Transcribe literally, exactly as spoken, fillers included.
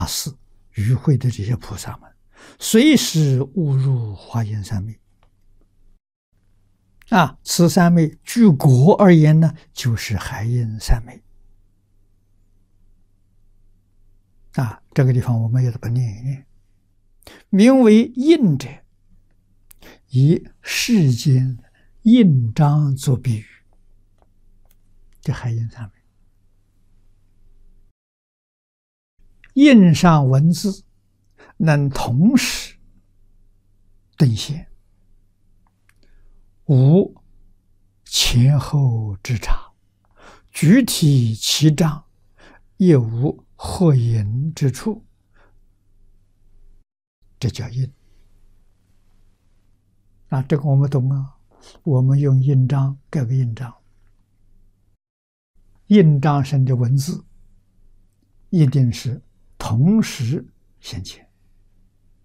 事与会的这些菩萨们，随时误入华严三昧。啊，此三昧据国而言呢，就是海印三昧。啊，这个地方我们也得把念一念。名为印者，以世间印章作比喻。这海印三昧，印上文字能同时顿现，无前后之差，具体其章，亦无合影之处，这叫印。啊，这个我们懂啊。我们用印章盖个印章，印章上的文字一定是同时现前。